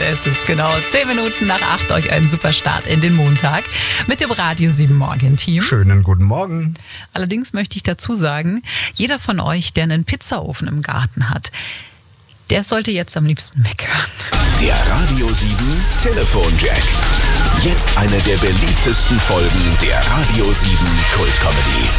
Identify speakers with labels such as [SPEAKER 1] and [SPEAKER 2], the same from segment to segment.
[SPEAKER 1] Es ist genau 10 Minuten nach 8, euch einen super Start in den Montag mit dem Radio 7 Morgen-Team.
[SPEAKER 2] Schönen guten Morgen.
[SPEAKER 1] Allerdings möchte ich dazu sagen, jeder von euch, der einen Pizzaofen im Garten hat, der sollte jetzt am liebsten weghören.
[SPEAKER 3] Der Radio 7 Telefonjack. Jetzt eine der beliebtesten Folgen der Radio 7 Kultcomedy.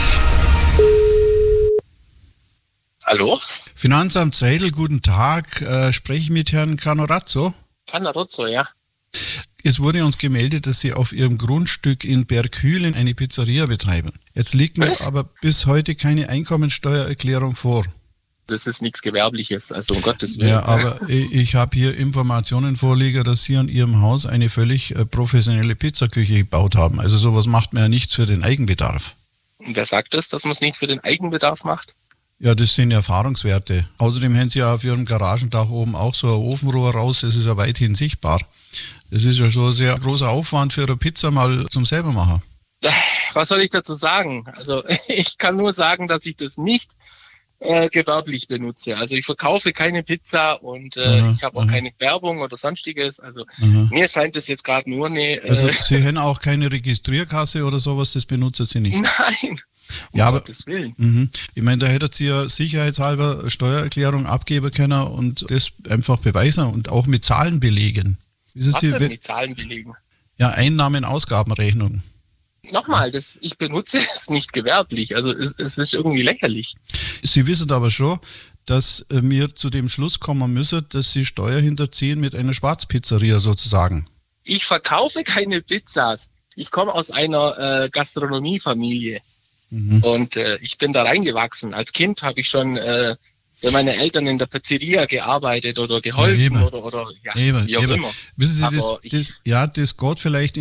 [SPEAKER 4] Hallo?
[SPEAKER 5] Finanzamt Seidel, guten Tag. Spreche ich mit Herrn Canorazzo?
[SPEAKER 4] Canorazzo, ja.
[SPEAKER 5] Es wurde uns gemeldet, dass Sie auf Ihrem Grundstück in Berghülen eine Pizzeria betreiben. Jetzt liegt mir aber bis heute keine Einkommensteuererklärung vor.
[SPEAKER 4] Das ist nichts Gewerbliches, also um Gottes Willen.
[SPEAKER 5] Ja, aber ich habe hier Informationen vorliegen, dass Sie an Ihrem Haus eine völlig professionelle Pizzaküche gebaut haben. Also sowas macht man ja nicht für den Eigenbedarf.
[SPEAKER 4] Und wer sagt das, dass man es nicht für den Eigenbedarf macht?
[SPEAKER 5] Ja, das sind Erfahrungswerte. Außerdem haben Sie ja auf Ihrem Garagendach oben auch so ein Ofenrohr raus, das ist ja weithin sichtbar. Das ist ja schon ein sehr großer Aufwand für eine Pizza mal zum selber machen.
[SPEAKER 4] Was soll ich dazu sagen? Also ich kann nur sagen, dass ich das nicht gewerblich benutze. Also ich verkaufe keine Pizza und ich habe auch keine Werbung oder sonstiges. Also mir scheint das jetzt gerade nur eine...
[SPEAKER 5] Also Sie haben auch keine Registrierkasse oder sowas, das benutzen Sie nicht?
[SPEAKER 4] Nein.
[SPEAKER 5] Ja, aber
[SPEAKER 4] Gottes Willen.
[SPEAKER 5] Ich meine, da hättet Sie ja sicherheitshalber eine Steuererklärung abgeben können und das einfach beweisen und auch mit Zahlen belegen.
[SPEAKER 4] Was denn mit Zahlen belegen?
[SPEAKER 5] Ja, Einnahmen-Ausgabenrechnung.
[SPEAKER 4] Nochmal, ich benutze es nicht gewerblich, also es ist irgendwie lächerlich.
[SPEAKER 5] Sie wissen aber schon, dass wir zu dem Schluss kommen müssen, dass Sie Steuer hinterziehen mit einer Schwarzpizzeria sozusagen. Ich
[SPEAKER 4] verkaufe keine Pizzas. Ich komme aus einer Gastronomiefamilie. Und ich bin da reingewachsen. Als Kind habe ich schon bei meinen Eltern in der Pizzeria gearbeitet oder geholfen oder wie auch immer.
[SPEAKER 5] Wissen Sie, das geht vielleicht